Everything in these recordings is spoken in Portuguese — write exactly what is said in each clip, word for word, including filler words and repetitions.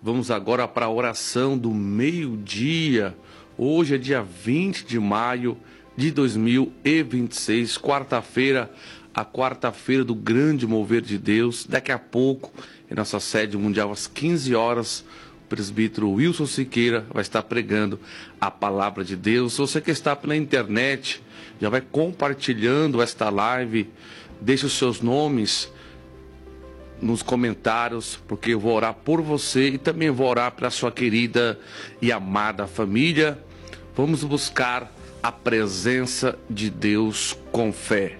Vamos agora para a oração do meio-dia. Hoje é dia vinte de maio de dois mil e vinte e seis, quarta-feira, a quarta-feira do grande mover de Deus. Daqui a pouco, em nossa sede mundial, às quinze horas, o presbítero Wilson Siqueira vai estar pregando a palavra de Deus. Você que está na internet, já vai compartilhando esta live, deixe os seus nomes nos comentários, porque eu vou orar por você e também vou orar pela sua querida e amada família. Vamos buscar a presença de Deus com fé.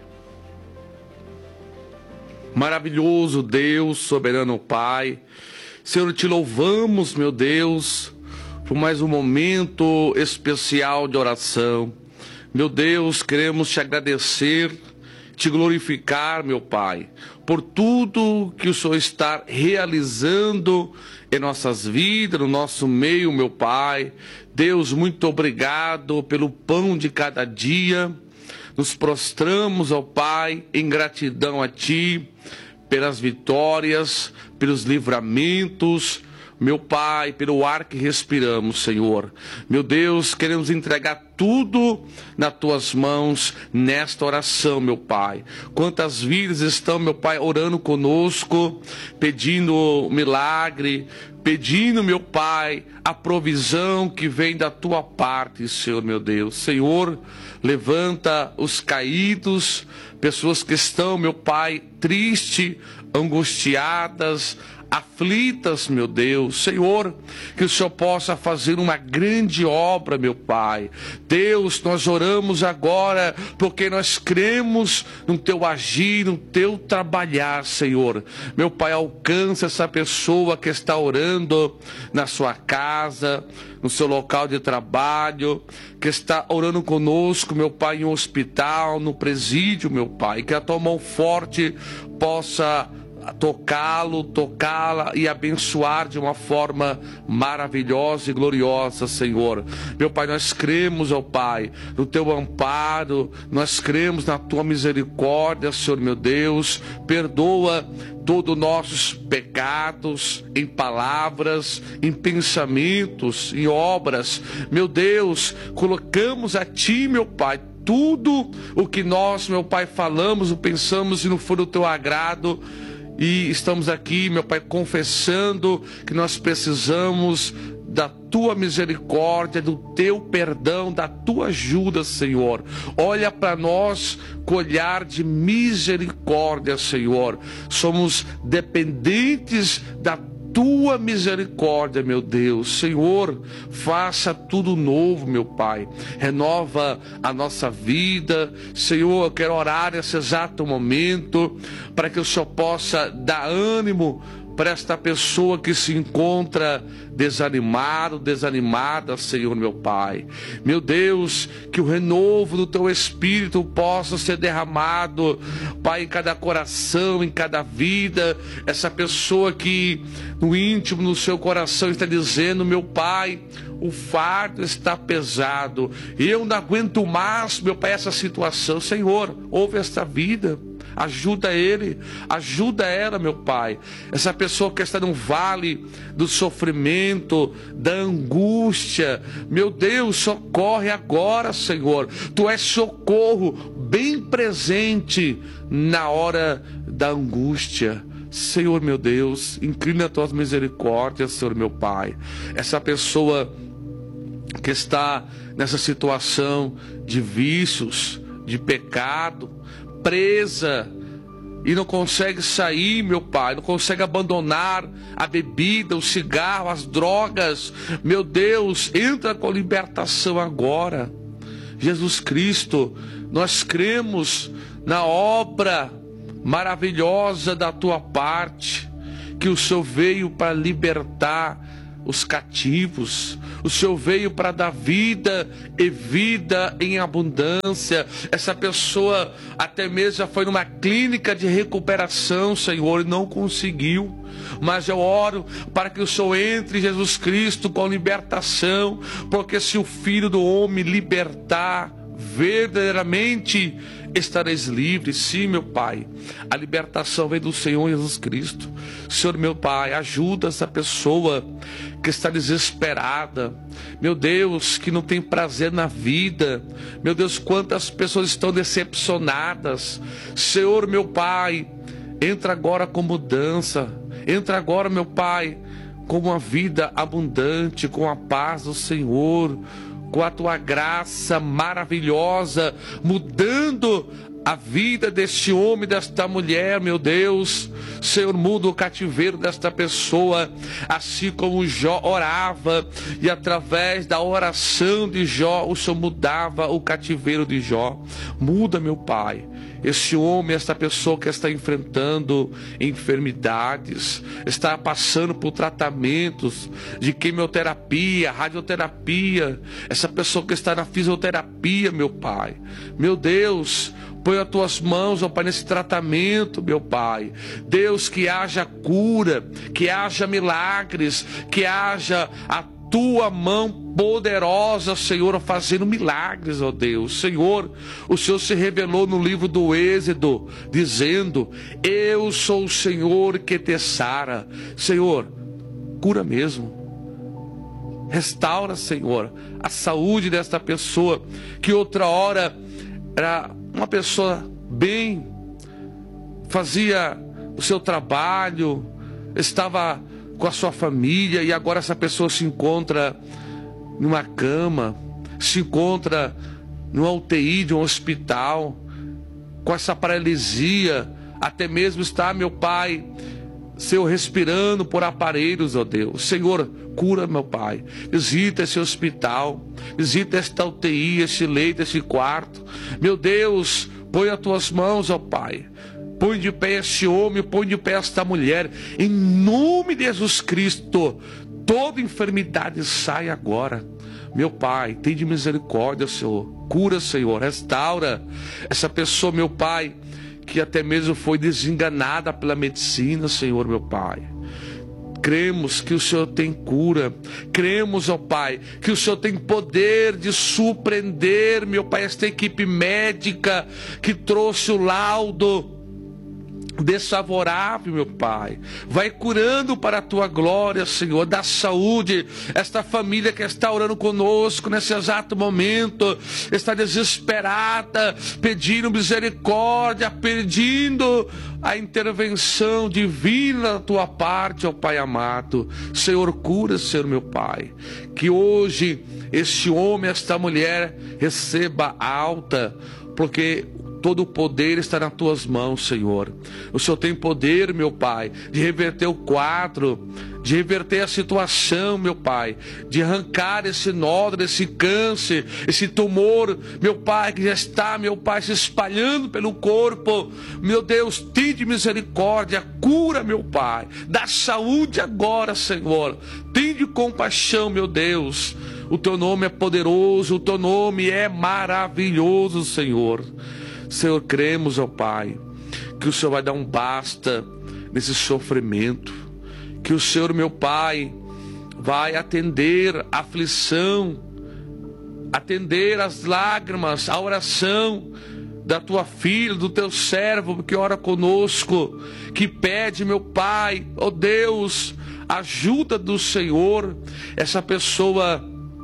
Maravilhoso Deus, soberano Pai, Senhor, te louvamos, meu Deus, por mais um momento especial de oração. Meu Deus, queremos te agradecer, te glorificar, meu Pai, por tudo que o Senhor está realizando em nossas vidas, no nosso meio, meu Pai. Deus, muito obrigado pelo pão de cada dia. Nos prostramos, ó Pai, em gratidão a Ti, pelas vitórias, pelos livramentos, meu Pai, pelo ar que respiramos, Senhor. Meu Deus, queremos entregar tudo nas Tuas mãos nesta oração, meu Pai. Quantas vidas estão, meu Pai, orando conosco, pedindo milagre, pedindo, meu Pai, a provisão que vem da Tua parte, Senhor, meu Deus. Senhor, levanta os caídos, pessoas que estão, meu Pai, tristes, angustiadas, aflitas, meu Deus. Senhor, que o Senhor possa fazer uma grande obra, meu Pai. Deus, nós oramos agora porque nós cremos no Teu agir, no Teu trabalhar, Senhor. Meu Pai, alcança essa pessoa que está orando na sua casa, no seu local de trabalho, que está orando conosco, meu Pai, em um hospital, no presídio, meu Pai. Que a Tua mão forte possa tocá-lo, tocá-la e abençoar de uma forma maravilhosa e gloriosa, Senhor. Meu Pai, nós cremos, ó Pai, no Teu amparo, nós cremos na Tua misericórdia, Senhor, meu Deus. Perdoa todos os nossos pecados, em palavras, em pensamentos, em obras. Meu Deus, colocamos a Ti, meu Pai, tudo o que nós, meu Pai, falamos ou pensamos e não for do Teu agrado. E estamos aqui, meu Pai, confessando que nós precisamos da Tua misericórdia, do Teu perdão, da Tua ajuda, Senhor. Olha para nós com olhar de misericórdia, Senhor. Somos dependentes da Tua misericórdia, meu Deus. Senhor, faça tudo novo, meu Pai. Renova a nossa vida. Senhor, eu quero orar nesse exato momento para que o Senhor possa dar ânimo para esta pessoa que se encontra desanimado, desanimada, Senhor, meu Pai. Meu Deus, que o renovo do Teu Espírito possa ser derramado, Pai, em cada coração, em cada vida. Essa pessoa que no íntimo, no seu coração está dizendo: meu Pai, o fardo está pesado, eu não aguento mais, meu Pai, essa situação. Senhor, ouve esta vida. Ajuda ele, ajuda ela, meu Pai. Essa pessoa que está no vale do sofrimento, da angústia, meu Deus, socorre agora, Senhor. Tu és socorro bem presente na hora da angústia. Senhor, meu Deus, inclina as Tuas misericórdias, Senhor, meu Pai. Essa pessoa que está nessa situação de vícios, de pecado, presa e não consegue sair, meu Pai, não consegue abandonar a bebida, o cigarro, as drogas. Meu Deus, entra com libertação agora. Jesus Cristo, nós cremos na obra maravilhosa da Tua parte, que o Senhor veio para libertar os cativos. O Senhor veio para dar vida e vida em abundância. Essa pessoa até mesmo já foi numa clínica de recuperação, Senhor, e não conseguiu. Mas eu oro para que o Senhor entre, Jesus Cristo, com libertação, porque se o Filho do Homem libertar, verdadeiramente estareis livres. Sim, meu Pai, a libertação vem do Senhor Jesus Cristo. Senhor, meu Pai, ajuda essa pessoa que está desesperada, meu Deus, que não tem prazer na vida, meu Deus, quantas pessoas estão decepcionadas. Senhor, meu Pai, entra agora com mudança, entra agora, meu Pai, com uma vida abundante, com a paz do Senhor, com a tua graça maravilhosa, mudando a vida deste homem, desta mulher, meu Deus. Senhor, muda o cativeiro desta pessoa, assim como Jó orava, e através da oração de Jó, o Senhor mudava o cativeiro de Jó. Muda, meu Pai, este homem, esta pessoa que está enfrentando enfermidades, está passando por tratamentos de quimioterapia, radioterapia, essa pessoa que está na fisioterapia, meu Pai, meu Deus, põe as tuas mãos, ó Pai, nesse tratamento, meu Pai. Deus, que haja cura, que haja milagres, que haja a tua mão poderosa, Senhor, fazendo milagres, ó Deus. Senhor, o Senhor se revelou no livro do Êxodo, dizendo: eu sou o Senhor que te sara. Senhor, cura mesmo. Restaura, Senhor, a saúde desta pessoa, que outra hora era uma pessoa bem, fazia o seu trabalho, estava com a sua família, e agora essa pessoa se encontra numa cama, se encontra numa U T I de um hospital, com essa paralisia, até mesmo está, meu Pai, Senhor, respirando por aparelhos, ó Deus. Senhor, cura, meu Pai. Visita esse hospital, visita esta U T I, esse leito, esse quarto. Meu Deus, põe as tuas mãos, ó Pai. Põe de pé este homem, põe de pé esta mulher. Em nome de Jesus Cristo, toda enfermidade sai agora. Meu Pai, tem de misericórdia, Senhor. Cura, Senhor, restaura essa pessoa, meu Pai, que até mesmo foi desenganada pela medicina, Senhor, meu Pai. Cremos que o Senhor tem cura. Cremos, ó Pai, que o Senhor tem poder de surpreender, meu Pai, esta equipe médica que trouxe o laudo desfavorável, meu Pai. Vai curando para a tua glória, Senhor. Dá saúde. Esta família que está orando conosco nesse exato momento está desesperada, pedindo misericórdia, pedindo a intervenção divina da tua parte, ó Pai amado. Senhor, cura, Senhor, meu Pai. Que hoje este homem, esta mulher receba alta, porque todo o poder está nas tuas mãos, Senhor. O Senhor tem poder, meu Pai, de reverter o quadro, de reverter a situação, meu Pai, de arrancar esse nódulo, esse câncer, esse tumor, meu Pai, que já está, meu Pai, se espalhando pelo corpo. Meu Deus, tem de misericórdia, cura, meu Pai, dá saúde agora, Senhor. Tem de compaixão, meu Deus. O teu nome é poderoso, o teu nome é maravilhoso, Senhor. Senhor, cremos, ó Pai, que o Senhor vai dar um basta nesse sofrimento, que o Senhor, meu Pai, vai atender a aflição, atender as lágrimas, a oração da tua filha, do teu servo que ora conosco, que pede, meu Pai, ó Deus, ajuda do Senhor. Essa pessoa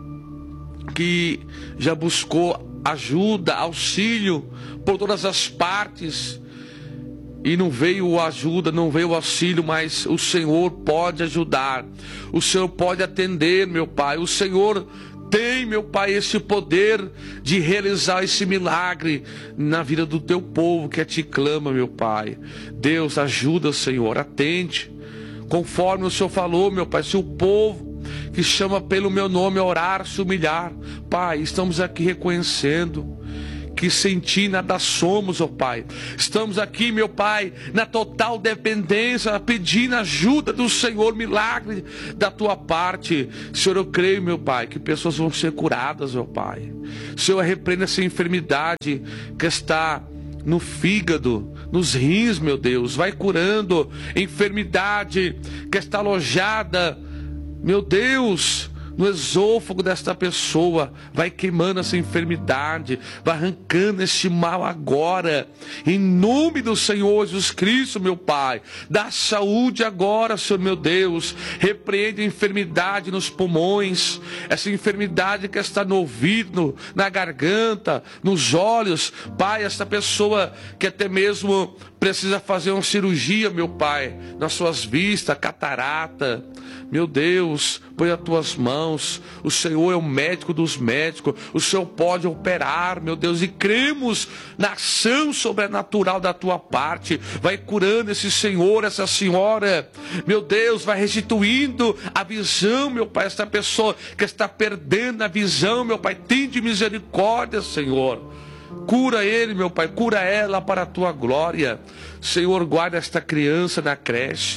que já buscou ajuda, auxílio por todas as partes e não veio ajuda, não veio auxílio, mas o Senhor pode ajudar, o Senhor pode atender, meu Pai. O Senhor tem, meu Pai, esse poder de realizar esse milagre na vida do teu povo que te clama, meu Pai. Deus, ajuda, Senhor, atende, conforme o Senhor falou, meu Pai. Se o povo que chama pelo meu nome orar, se humilhar, Pai, estamos aqui reconhecendo que sem ti nada somos, ó Pai. Estamos aqui, meu Pai, na total dependência, pedindo ajuda do Senhor, milagre da tua parte. Senhor, eu creio, meu Pai, que pessoas vão ser curadas, ó Pai. Senhor, repreenda essa enfermidade que está no fígado, nos rins, meu Deus. Vai curando enfermidade que está alojada, meu Deus, no esôfago desta pessoa, vai queimando essa enfermidade, vai arrancando este mal agora, em nome do Senhor Jesus Cristo, meu Pai. Dá saúde agora, Senhor meu Deus. Repreende a enfermidade nos pulmões, essa enfermidade que está no ouvido, na garganta, nos olhos, Pai. Esta pessoa que até mesmo precisa fazer uma cirurgia, meu Pai, nas suas vistas, catarata, meu Deus, põe as tuas mãos. O Senhor é o médico dos médicos, o Senhor pode operar, meu Deus, e cremos na ação sobrenatural da tua parte. Vai curando esse Senhor, essa senhora, meu Deus, vai restituindo a visão, meu Pai. Esta pessoa que está perdendo a visão, meu Pai, tem de misericórdia, Senhor. Cura ele, meu Pai, cura ela para a tua glória. Senhor, guarda esta criança na creche.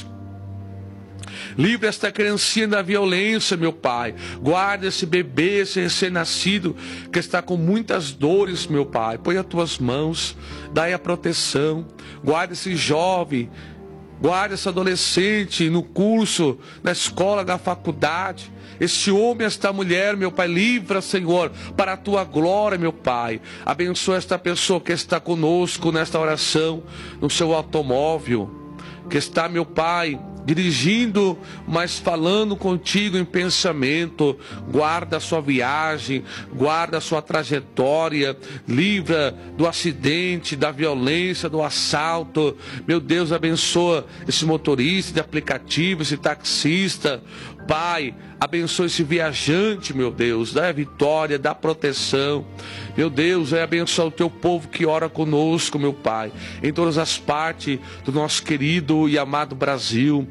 Livre esta criancinha da violência, meu Pai. Guarda esse bebê, esse recém-nascido que está com muitas dores, meu Pai. Põe as tuas mãos, dai a proteção. Guarda esse jovem, guarda esse adolescente no curso, na escola, na faculdade. Este homem, esta mulher, meu Pai, livra, Senhor, para a tua glória, meu Pai. Abençoa esta pessoa que está conosco nesta oração, no seu automóvel, que está, meu Pai, dirigindo, mas falando contigo em pensamento. Guarda a sua viagem, guarda a sua trajetória, livra do acidente, da violência, do assalto. Meu Deus, abençoa esse motorista de aplicativo, esse taxista. Pai, abençoa esse viajante, meu Deus, dá a vitória, dá a proteção. Meu Deus, é abençoar o teu povo que ora conosco, meu Pai, em todas as partes do nosso querido e amado Brasil.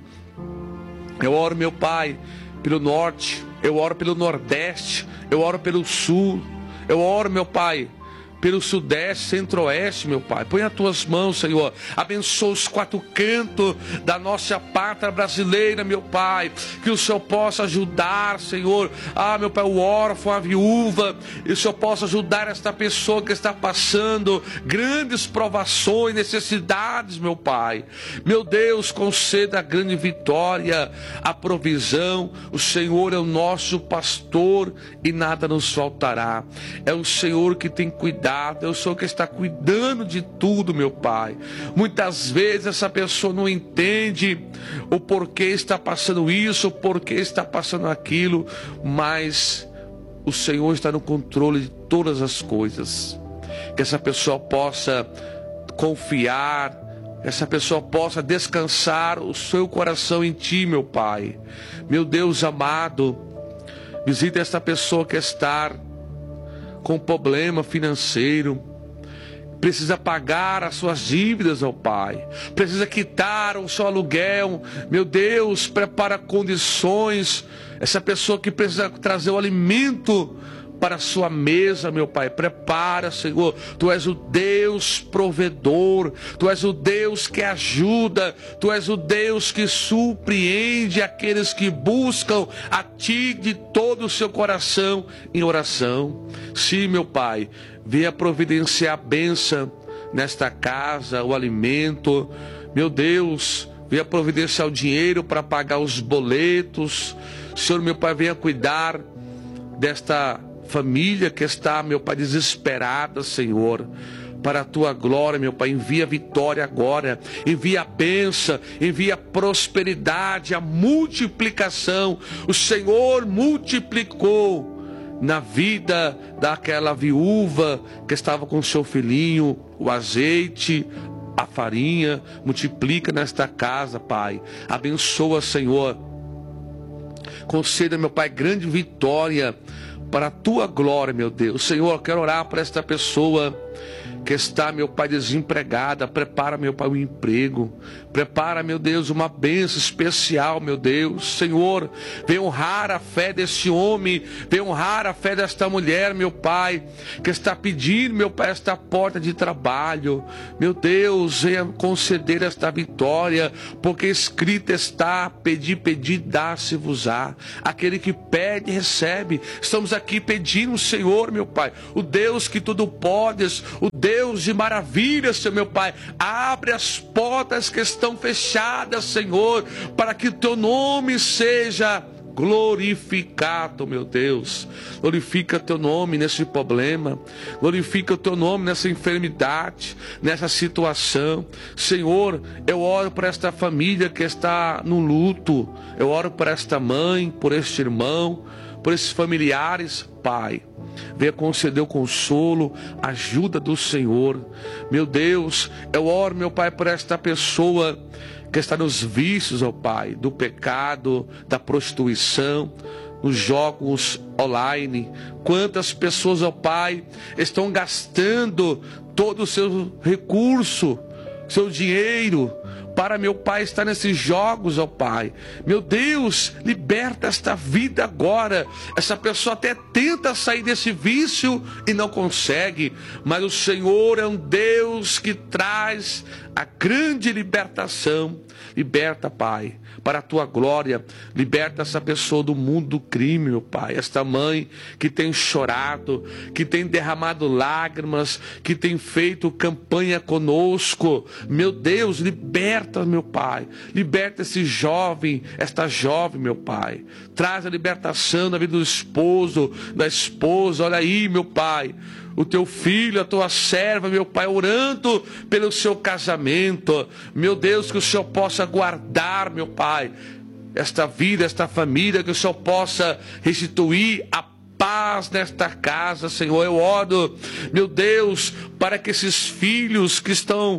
Eu oro, meu Pai, pelo norte, eu oro pelo nordeste, eu oro pelo sul, eu oro, meu Pai, pelo sudeste, centro-oeste, meu Pai. Põe as tuas mãos, Senhor. Abençoa os quatro cantos da nossa pátria brasileira, meu Pai. Que o Senhor possa ajudar, Senhor. Ah, meu Pai, o órfão, a viúva. E o Senhor possa ajudar esta pessoa que está passando grandes provações, necessidades, meu Pai. Meu Deus, conceda a grande vitória, a provisão. O Senhor é o nosso pastor e nada nos faltará. É o Senhor que tem cuidado. É o Senhor que está cuidando de tudo, meu Pai. Muitas vezes essa pessoa não entende o porquê está passando isso, o porquê está passando aquilo, mas o Senhor está no controle de todas as coisas. Que essa pessoa possa confiar, que essa pessoa possa descansar o seu coração em Ti, meu Pai. Meu Deus amado, visita esta pessoa que está com problema financeiro, precisa pagar as suas dívidas ao Pai, precisa quitar o seu aluguel. Meu Deus, prepara condições. Essa pessoa que precisa trazer o alimento para a sua mesa, meu Pai, prepara, Senhor. Tu és o Deus provedor, Tu és o Deus que ajuda, Tu és o Deus que surpreende aqueles que buscam a Ti de todo o seu coração em oração. Sim, meu Pai, venha providenciar a bênção nesta casa, o alimento. Meu Deus, venha providenciar o dinheiro para pagar os boletos. Senhor, meu Pai, venha cuidar desta família que está, meu Pai, desesperada, Senhor. Para a Tua glória, meu Pai, envia vitória agora, envia a bênção, envia a prosperidade, a multiplicação. O Senhor multiplicou na vida daquela viúva que estava com seu filhinho o azeite, a farinha. Multiplica nesta casa, Pai. Abençoa, Senhor. Conceda, meu Pai, grande vitória para a Tua glória, meu Deus. Senhor, eu quero orar para esta pessoa que está, meu Pai, desempregada. Prepara, meu Pai, um emprego. Prepara, meu Deus, uma bênção especial, meu Deus. Senhor, vem honrar a fé desse homem, vem honrar a fé desta mulher, meu Pai, que está pedindo, meu Pai, esta porta de trabalho. Meu Deus, venha conceder esta vitória, porque escrito está: pedir, pedir, dá-se-vos-á. Aquele que pede, recebe. Estamos aqui pedindo, Senhor, meu Pai, o Deus que tudo podes, o Deus de maravilhas, Senhor, meu Pai, abre as portas que estão fechadas, Senhor, para que o Teu nome seja glorificado, meu Deus. Glorifica teu nome nesse problema, glorifica o teu nome nessa enfermidade, nessa situação. Senhor, eu oro por esta família que está no luto, eu oro por esta mãe, por este irmão, por esses familiares, Pai. Venha conceder o consolo, a ajuda do Senhor. Meu Deus, eu oro, meu Pai, por esta pessoa que está nos vícios, ó Pai, do pecado, da prostituição, nos jogos online. Quantas pessoas, ó Pai, estão gastando todo o seu recurso, seu dinheiro, para, meu Pai, estar nesses jogos, ó Pai. Meu Deus, liberta esta vida agora. Essa pessoa até tenta sair desse vício e não consegue, mas o Senhor é um Deus que traz a grande libertação. Liberta, Pai, para a tua glória. Liberta essa pessoa do mundo do crime, meu Pai. Esta mãe que tem chorado, que tem derramado lágrimas, que tem feito campanha conosco. Meu Deus, liberta, meu Pai. Liberta esse jovem, esta jovem, meu Pai. Traz a libertação na vida do esposo, da esposa. Olha aí, meu Pai, o teu filho, a tua serva, meu Pai, orando pelo seu casamento. Meu Deus, que o Senhor possa guardar, meu Pai, esta vida, esta família, que o Senhor possa restituir a paz nesta casa, Senhor. Eu oro, meu Deus, para que esses filhos que estão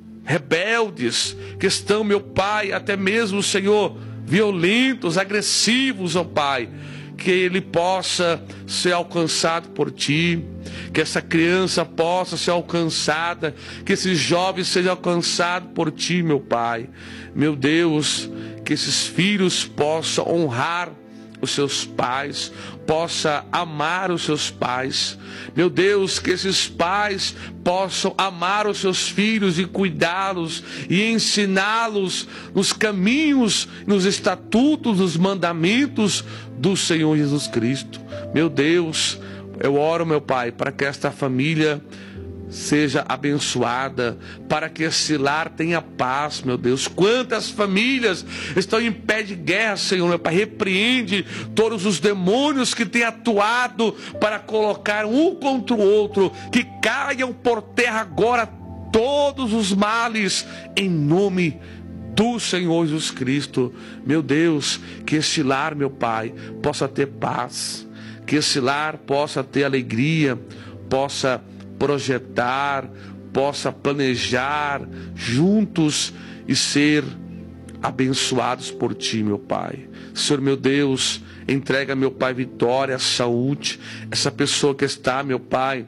rebeldes, que estão, meu Pai, até mesmo, Senhor, violentos, agressivos, ó Pai, que ele possa ser alcançado por Ti, que essa criança possa ser alcançada, que esse jovem seja alcançado por Ti, meu Pai. Meu Deus, que esses filhos possam honrar os seus pais, possa amar os seus pais. Meu Deus, que esses pais possam amar os seus filhos e cuidá-los e ensiná-los nos caminhos, nos estatutos, nos mandamentos do Senhor Jesus Cristo. Meu Deus, eu oro, meu Pai, para que esta família seja abençoada, para que esse lar tenha paz, meu Deus. Quantas famílias estão em pé de guerra, Senhor, meu Pai. Repreende todos os demônios que têm atuado para colocar um contra o outro, que caiam por terra agora todos os males, em nome do Senhor Jesus Cristo. Meu Deus, que esse lar, meu Pai, possa ter paz, que esse lar possa ter alegria, possa projetar, possa planejar juntos e ser abençoados por Ti, meu Pai. Senhor, meu Deus, entrega, meu Pai, vitória, saúde, essa pessoa que está, meu Pai,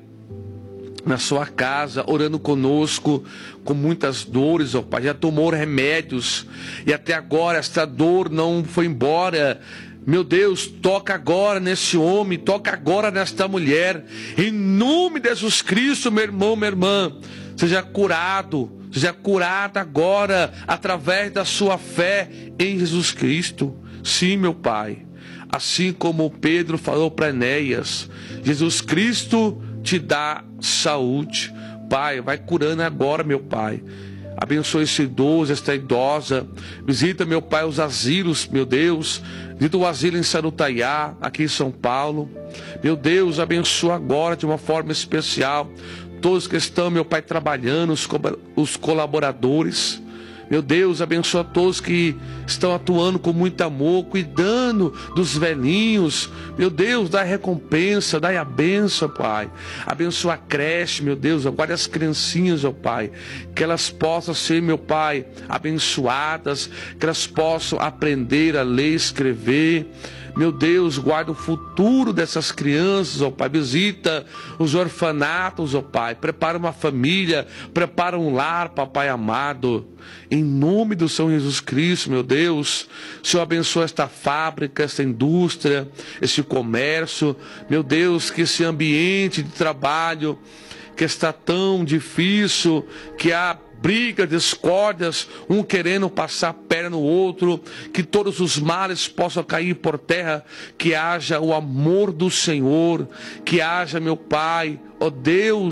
na sua casa, orando conosco, com muitas dores, ó Pai, já tomou remédios e até agora esta dor não foi embora. Meu Deus, toca agora nesse homem, toca agora nesta mulher, em nome de Jesus Cristo, meu irmão, minha irmã, seja curado, seja curada agora, através da sua fé em Jesus Cristo. Sim, meu Pai, assim como Pedro falou para Enéas, Jesus Cristo te dá saúde. Pai, vai curando agora, meu Pai. Abençoa esse idoso, esta idosa. Visita, meu Pai, os asilos, meu Deus. Visita o asilo em Sarutaiá, aqui em São Paulo. Meu Deus, abençoa agora de uma forma especial todos que estão, meu Pai, trabalhando, os, co os colaboradores. Meu Deus, abençoa todos que estão atuando com muito amor, cuidando dos velhinhos. Meu Deus, dá recompensa, dá a bênção, Pai. Abençoa a creche, meu Deus, guarda as criancinhas, ó Pai. Que elas possam ser, meu Pai, abençoadas, que elas possam aprender a ler e escrever. Meu Deus, guarda o futuro dessas crianças, ó Pai. Visita os orfanatos, ó Pai. Prepara uma família, prepara um lar, Papai amado. Em nome do Senhor Jesus Cristo, meu Deus. Senhor, abençoa esta fábrica, esta indústria, esse comércio. Meu Deus, que esse ambiente de trabalho que está tão difícil, que há briga, discórdias, um querendo passar a perna no outro, que todos os males possam cair por terra, que haja o amor do Senhor, que haja, meu Pai, ó Deus,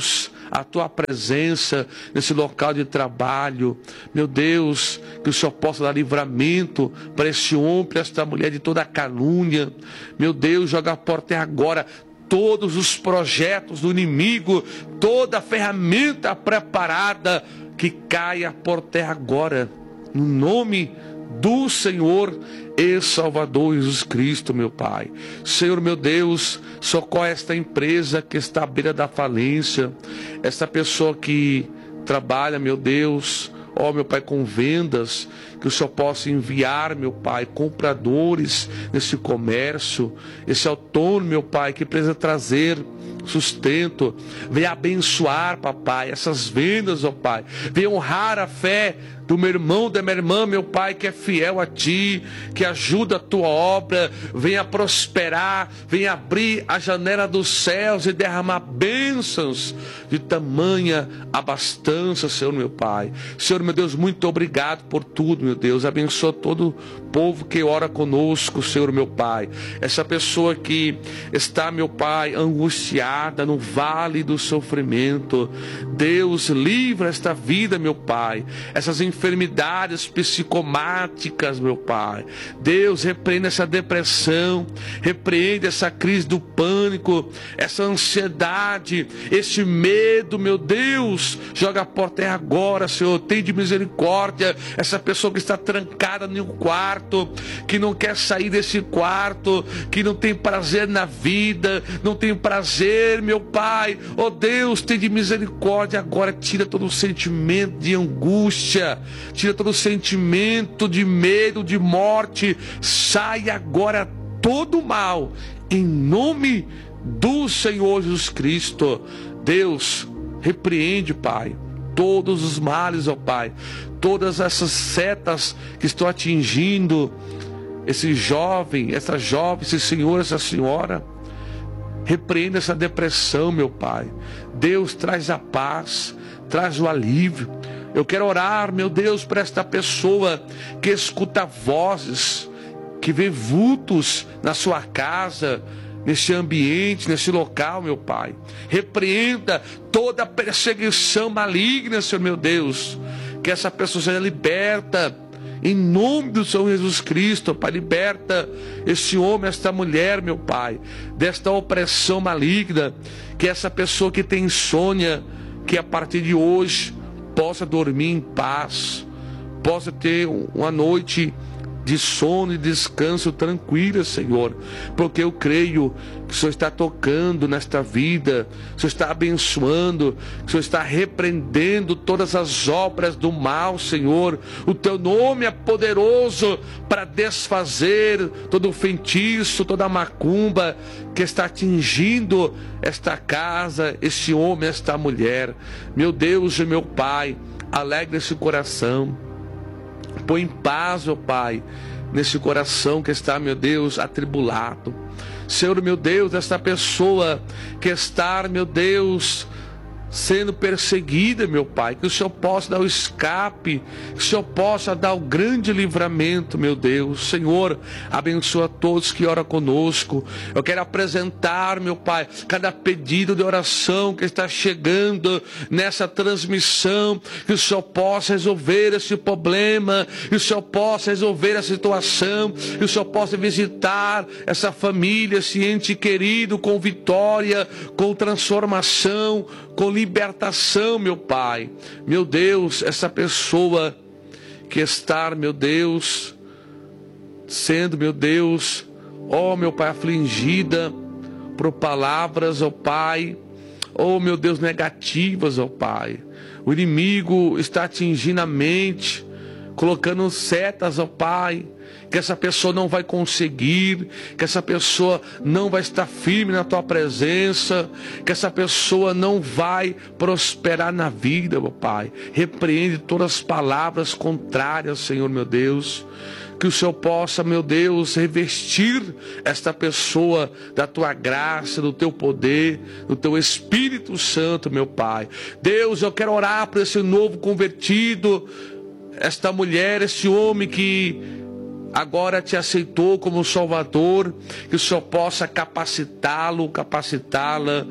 a tua presença nesse local de trabalho. Meu Deus, que o Senhor possa dar livramento para esse homem, para esta mulher de toda a calúnia. Meu Deus, joga por terra agora todos os projetos do inimigo, toda a ferramenta preparada, que caia por terra agora, no nome do Senhor e Salvador Jesus Cristo, meu Pai. Senhor, meu Deus, socorre esta empresa que está à beira da falência, esta pessoa que trabalha, meu Deus, ó, meu Pai, com vendas, que o Senhor possa enviar, meu Pai, compradores nesse comércio, esse autônomo, meu Pai, que precisa trazer sustento, venha abençoar, papai, essas vendas, ó Pai, venha honrar a fé do meu irmão, da minha irmã, meu Pai, que é fiel a Ti, que ajuda a Tua obra, venha prosperar, venha abrir a janela dos céus e derramar bênçãos de tamanha abastança, Senhor meu Pai. Senhor meu Deus, muito obrigado por tudo, meu Deus, abençoa todo o povo que ora conosco, Senhor meu Pai, essa pessoa que está, meu Pai, angustiada no vale do sofrimento, Deus, livra esta vida, meu Pai, essas enfermidades psicomáticas, meu Pai, Deus, repreende essa depressão, repreende essa crise do pânico, essa ansiedade, esse medo, meu Deus, joga por terra agora, Senhor, tem de misericórdia, essa pessoa que está trancada em um quarto, que não quer sair desse quarto, que não tem prazer na vida, não tem prazer, meu Pai, ó Deus, tem de misericórdia agora, tira todo o sentimento de angústia, tira todo o sentimento de medo, de morte, sai agora todo o mal, em nome do Senhor Jesus Cristo. Deus, repreende, Pai, todos os males, ó Pai, todas essas setas que estão atingindo esse jovem, essa jovem, esse senhor, essa senhora. Repreenda essa depressão, meu Pai. Deus, traz a paz, traz o alívio. Eu quero orar, meu Deus, para esta pessoa que escuta vozes, que vê vultos na sua casa, nesse ambiente, nesse local, meu Pai. Repreenda toda perseguição maligna, Senhor meu Deus. Que essa pessoa seja liberta, em nome do Senhor Jesus Cristo, Pai. Liberta esse homem, esta mulher, meu Pai, desta opressão maligna. Que essa pessoa que tem insônia, que a partir de hoje possa dormir em paz, possa ter uma noite de sono e descanso tranquila, Senhor, porque eu creio que o Senhor está tocando nesta vida, o Senhor está abençoando, o Senhor está repreendendo todas as obras do mal, Senhor. O Teu nome é poderoso para desfazer todo o feitiço, toda a macumba que está atingindo esta casa, este homem, esta mulher. Meu Deus e meu Pai, alegra esse coração. Põe em paz, ó Pai, nesse coração que está, meu Deus, atribulado. Senhor, meu Deus, esta pessoa que está, meu Deus, sendo perseguida, meu Pai, que o Senhor possa dar o escape, que o Senhor possa dar o grande livramento, meu Deus. Senhor, abençoa todos que oram conosco. Eu quero apresentar, meu Pai, cada pedido de oração que está chegando nessa transmissão, que o Senhor possa resolver esse problema, que o Senhor possa resolver a situação, que o Senhor possa visitar essa família, esse ente querido, com vitória, com transformação, com libertação, meu Pai. Meu Deus, essa pessoa que está, meu Deus, sendo, meu Deus, ó meu Pai, afligida por palavras, ó Pai, ó meu Deus, negativas, ó Pai. O inimigo está atingindo a mente, colocando setas, ó Pai, que essa pessoa não vai conseguir, que essa pessoa não vai estar firme na Tua presença, que essa pessoa não vai prosperar na vida, meu Pai. Repreende todas as palavras contrárias, Senhor meu Deus. Que o Senhor possa, meu Deus, revestir esta pessoa da Tua graça, do Teu poder, do Teu Espírito Santo, meu Pai. Deus, eu quero orar por esse novo convertido, esta mulher, esse homem que agora Te aceitou como Salvador, que o Senhor possa capacitá-lo, capacitá-la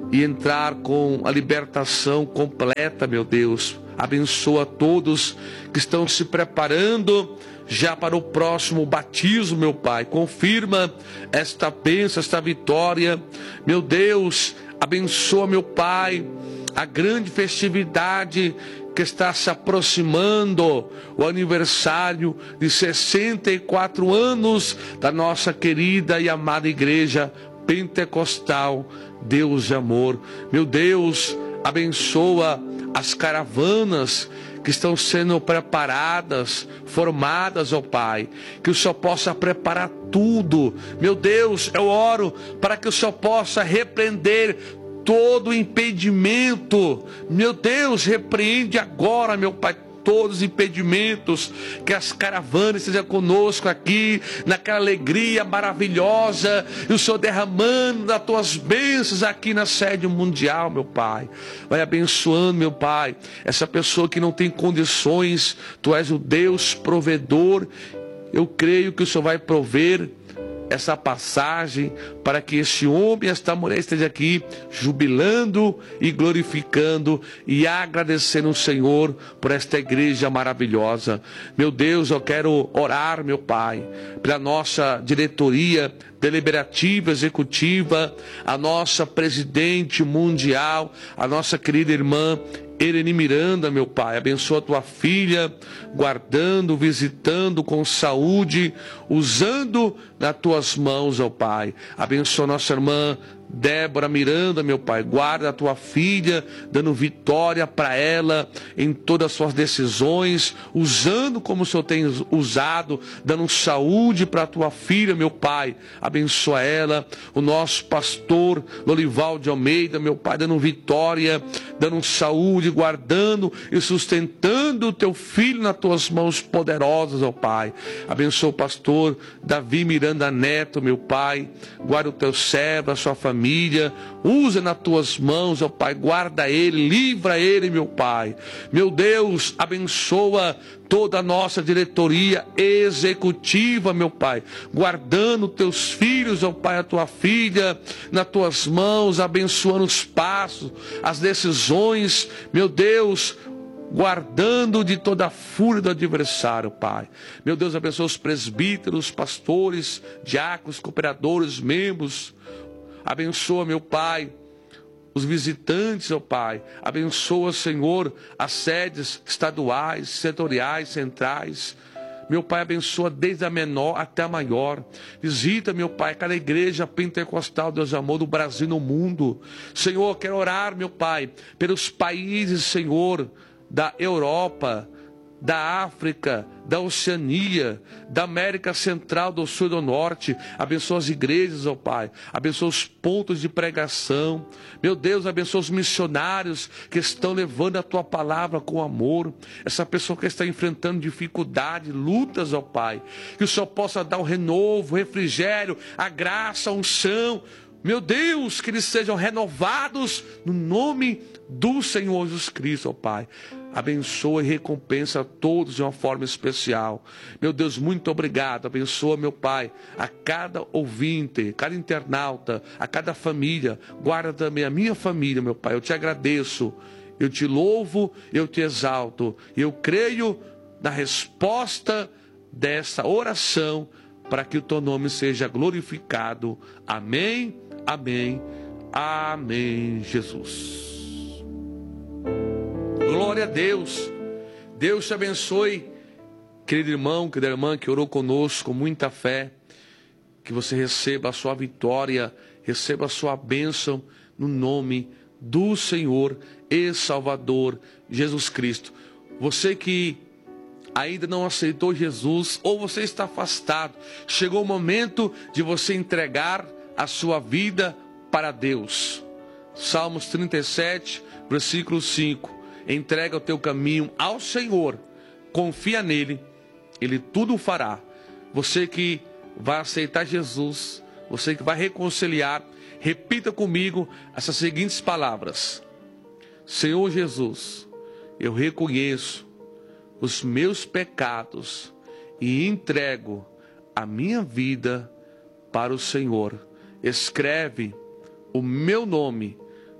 e entrar com a libertação completa, meu Deus. Abençoa todos que estão se preparando já para o próximo batismo, meu Pai. Confirma esta bênção, esta vitória. Meu Deus, abençoa, meu Pai, a grande festividade que está se aproximando, o aniversário de sessenta e quatro anos da nossa querida e amada Igreja Pentecostal Deus de Amor. Meu Deus, abençoa as caravanas que estão sendo preparadas, formadas, ó Pai, que o Senhor possa preparar tudo. Meu Deus, eu oro para que o Senhor possa repreender todo impedimento. Meu Deus, repreende agora, meu Pai, todos os impedimentos, que as caravanas estejam conosco aqui, naquela alegria maravilhosa, e o Senhor derramando das tuas bênçãos aqui na sede mundial, meu Pai. Vai abençoando, meu Pai, essa pessoa que não tem condições. Tu és o Deus provedor. Eu creio que o Senhor vai prover essa passagem para que este homem e esta mulher estejam aqui jubilando e glorificando e agradecendo o Senhor por esta igreja maravilhosa. Meu Deus, eu quero orar, meu Pai, pela nossa diretoria deliberativa, executiva, a nossa presidente mundial, a nossa querida irmã Irene Miranda, meu Pai. Abençoa a tua filha, guardando, visitando com saúde, usando nas tuas mãos, ó Pai. Abençoa a nossa irmã Débora Miranda, meu Pai. Guarda a tua filha, dando vitória para ela em todas as suas decisões, usando como o Senhor tem usado, dando saúde para a tua filha, meu Pai. Abençoa ela. O nosso pastor Lorival de Almeida, meu Pai, dando vitória, dando saúde, guardando e sustentando o teu filho nas tuas mãos poderosas, ó Pai. Abençoa o pastor Davi Miranda Neto, meu Pai. Guarda o teu servo, a sua família. Família, usa nas tuas mãos, ó Pai, guarda ele, livra ele, meu Pai. Meu Deus, abençoa toda a nossa diretoria executiva, meu Pai, guardando teus filhos, ó Pai, a tua filha, nas tuas mãos, abençoando os passos, as decisões, meu Deus, guardando de toda a fúria do adversário, Pai. Meu Deus, abençoa os presbíteros, pastores, diáconos, cooperadores, membros. Abençoa, meu Pai, os visitantes, ó Pai. Abençoa, Senhor, as sedes estaduais, setoriais, centrais. Meu Pai, abençoa desde a menor até a maior. Visita, meu Pai, cada igreja pentecostal, Deus de amor, do Brasil e no mundo. Senhor, quero orar, meu Pai, pelos países, Senhor, da Europa, da África, da Oceania, da América Central, do Sul e do Norte. Abençoa as igrejas, ó Pai. Abençoa os pontos de pregação. Meu Deus, abençoa os missionários que estão levando a Tua palavra com amor. Essa pessoa que está enfrentando dificuldade, lutas, ó Pai. Que o Senhor possa dar o renovo, o refrigério, a graça, a unção. Meu Deus, que eles sejam renovados no nome do Senhor Jesus Cristo, ó Pai. Abençoa e recompensa a todos de uma forma especial. Meu Deus, muito obrigado. Abençoa, meu Pai, a cada ouvinte, cada internauta, a cada família. Guarda também a minha família, meu Pai. Eu te agradeço, eu te louvo, eu te exalto. Eu creio na resposta dessa oração para que o teu nome seja glorificado. Amém, amém, amém, Jesus. Glória a Deus. Deus te abençoe, querido irmão, querida irmã que orou conosco com muita fé. Que você receba a sua vitória, receba a sua bênção no nome do Senhor e Salvador Jesus Cristo. Você que ainda não aceitou Jesus, ou você está afastado, chegou o momento de você entregar a sua vida para Deus. Salmos trinta e sete, versículo cinco. Entrega o teu caminho ao Senhor, confia nele, ele tudo fará. Você que vai aceitar Jesus, você que vai reconciliar, repita comigo essas seguintes palavras: Senhor Jesus, eu reconheço os meus pecados e entrego a minha vida para o Senhor. Escreve o meu nome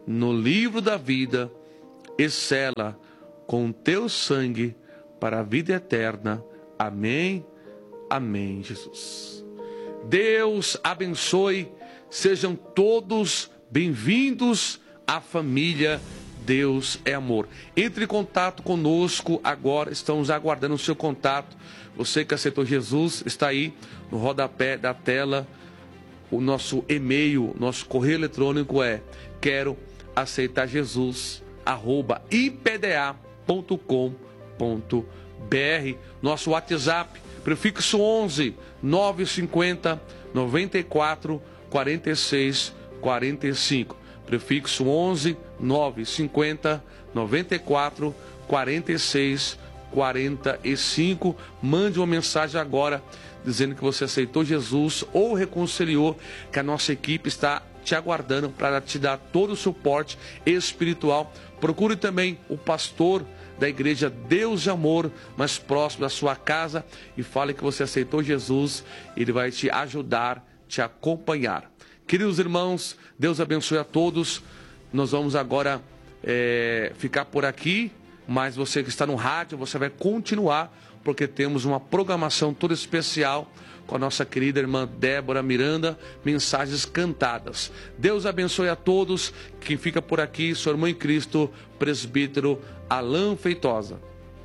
no livro da vida e sela com teu sangue para a vida eterna. Amém, amém, Jesus. Deus abençoe, sejam todos bem-vindos à família Deus é Amor. Entre em contato conosco agora, estamos aguardando o seu contato. Você que aceitou Jesus, está aí no rodapé da tela. O nosso e-mail, nosso correio eletrônico é quero aceitar Jesus, arroba i p d a ponto com ponto b r. Nosso WhatsApp, prefixo onze, nove cinquenta, noventa e quatro, quarenta e seis, quarenta e cinco. Prefixo onze, nove cinquenta, noventa e quatro, quarenta e seis, quarenta e cinco. Mande uma mensagem agora dizendo que você aceitou Jesus ou reconciliou, que a nossa equipe está te aguardando para te dar todo o suporte espiritual. Procure também o pastor da igreja Deus de Amor mais próximo da sua casa e fale que você aceitou Jesus. Ele vai te ajudar, te acompanhar. Queridos irmãos, Deus abençoe a todos. Nós vamos agora é, ficar por aqui, mas você que está no rádio, você vai continuar, porque temos uma programação toda especial com a nossa querida irmã Débora Miranda, mensagens cantadas. Deus abençoe a todos. Quem fica por aqui, seu irmão em Cristo, presbítero Alain Feitosa.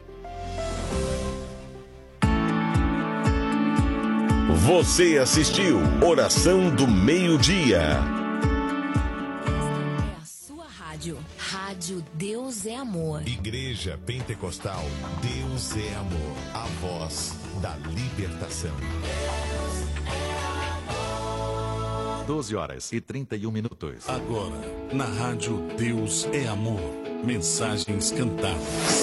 Você assistiu Oração do Meio-Dia. É a sua rádio. Rádio Deus é Amor. Igreja Pentecostal Deus é Amor. A voz da libertação. doze horas e trinta e um minutos. Agora, na rádio Deus é Amor. Mensagens cantadas.